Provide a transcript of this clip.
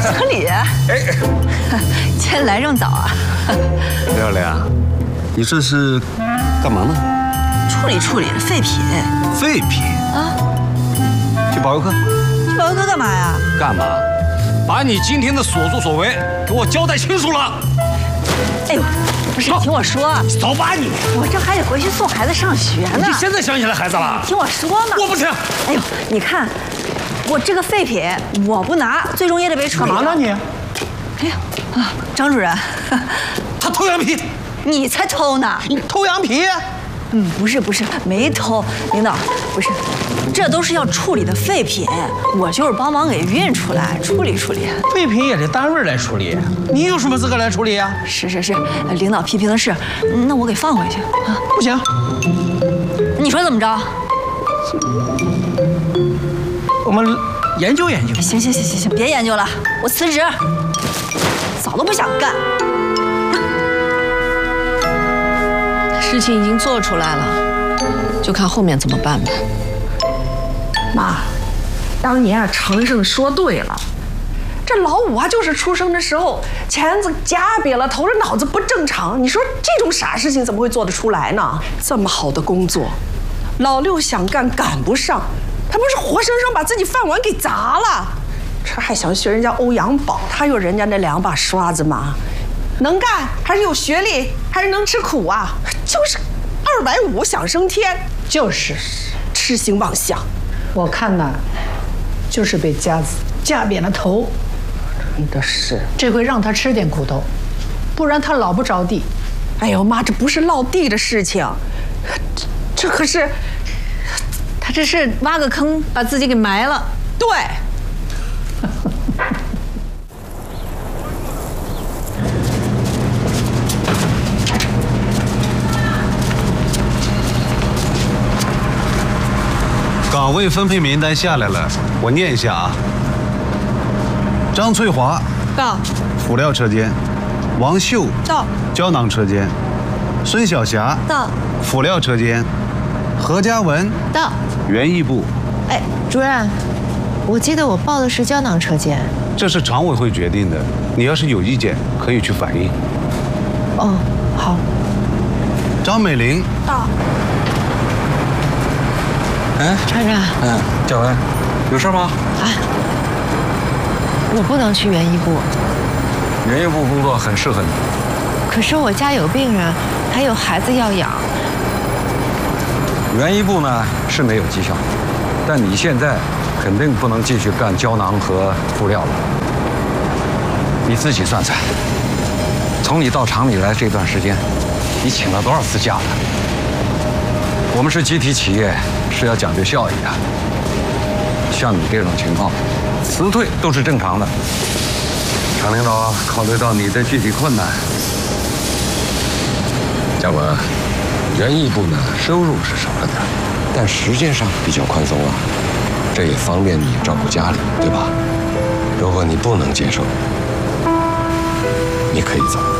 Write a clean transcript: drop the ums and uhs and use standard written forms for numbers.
小李，哎，今天来正早啊。 亮亮，你这是干嘛呢？ 处理废品。 废品啊？去保佑课。 去保佑课干嘛呀？ 干嘛？把你今天的所作所为给我交代清楚了。 哎呦，不是，你听我说。 走吧你！ 我这还得回去送孩子上学呢。 你现在想起来孩子了？ 听我说嘛。 我不听。 哎呦，你看，我这个废品我不拿，最终也得被处理。 干嘛呢你？ 哎呀，啊，张主任， 他偷羊皮。 你才偷呢！ 你偷羊皮？ 不是，没偷，领导，不是，这都是要处理的废品，我就是帮忙给运出来，处理。 废品也得单位来处理，你有什么资格来处理呀？ 是，领导批评的是，那我给放回去啊。 不行， 你说怎么着？ 我们研究。 行，别研究了，我辞职，早都不想干。事情已经做出来了，就看后面怎么办吧。 妈，当年啊，程胜说对了，这老五啊，就是出生的时候钳子夹瘪了头，这脑子不正常。你说这种傻事情怎么会做得出来呢？这么好的工作，老六想干赶不上，他不是活生生把自己饭碗给砸了，这还想学人家欧阳宝，他有人家那2把刷子吗？能干还是有学历，还是能吃苦啊？就是250想升天， 就是痴心妄想。 我看呐，就是被夹子夹扁了头， 真的是。 这回让他吃点苦头，不然他老不着地。 哎呦妈，这不是落地的事情，这可是他这是挖个坑把自己给埋了。 对。 岗位分配名单下来了，我念一下啊。张翠华到， 辅料车间；王秀到， 胶囊车间；孙晓霞到， 辅料车间；何嘉文到， 园艺部。 哎，主任，我记得我报的是胶囊车间。 这是常委会决定的，你要是有意见，可以去反映。 哦，好。 张美玲到。 哎，厂长。 嘉文，有事吗？ 我不能去园艺部。 园艺部工作很适合你。 可是我家有病人，还有孩子要养。 园艺部呢是没有绩效，但你现在肯定不能继续干胶囊和辅料了。你自己算算，从你到厂里来这段时间，你请了多少次假了？我们是集体企业，是要讲究效益的。像你这种情况，辞退都是正常的。厂领导考虑到你的具体困难， 嘉文，园艺部呢收入是少了点，但时间上比较宽松啊，这也方便你照顾家里，对吧？如果你不能接受，你可以走。